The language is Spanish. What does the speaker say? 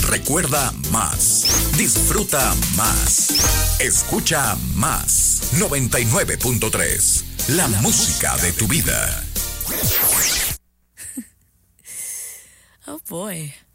Recuerda más. Disfruta más. Escucha más. 99.3. La música de tu vida. Oh boy.